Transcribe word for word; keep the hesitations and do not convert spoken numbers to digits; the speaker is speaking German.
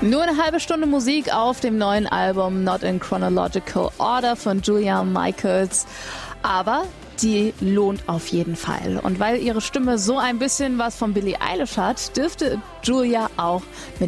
Nur eine halbe Stunde Musik auf dem neuen Album Not in Chronological Order von Julia Michaels. Aber die lohnt auf jeden Fall. Und weil ihre Stimme so ein bisschen was von Billie Eilish hat, dürfte Julia auch mit